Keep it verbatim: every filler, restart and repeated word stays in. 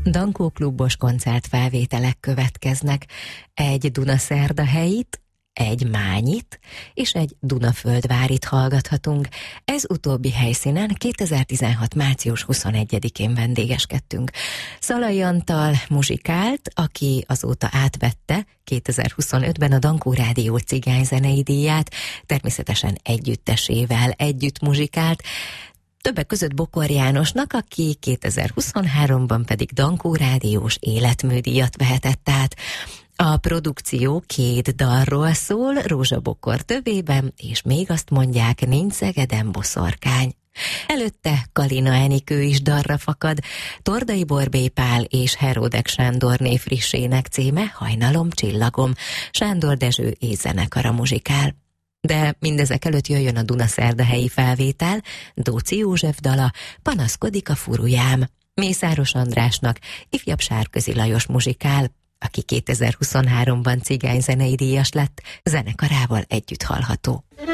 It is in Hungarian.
Dankó klubos koncertfelvételek következnek. Egy Dunaszerdahelyit, egy Mányit és egy Dunaföldvárit hallgathatunk. Ez utóbbi helyszínen kétezer-tizenhat. március huszonegyedikén vendégeskedtünk. Szalai Antal muzsikált, aki azóta átvette kétezer-huszonötben a Dankó Rádió cigányzenei díját, természetesen együttesével együtt muzsikált, többek között Bokor Jánosnak, aki kétezer-huszonháromban pedig Dankó Rádiós életműdíjat vehetett át. A produkció két dalról szól, Rózsa Bokor tövében, és még azt mondják, nincs Szegeden boszorkány. Előtte Kalina Enikő is dalra fakad, Tordai Borbély Pál és Heródek Sándorné frissének címe Hajnalom, csillagom, Sándor Dezső és zenekara muzsikál. De mindezek előtt jöjjön a Dunaszerdahelyi felvétel, Dóczy József dala, Panaszkodik a furujám. Mészáros Andrásnak ifjabb Sárközi Lajos muzsikál, aki kétezer-huszonháromban cigányzenei díjas lett, zenekarával együtt hallható.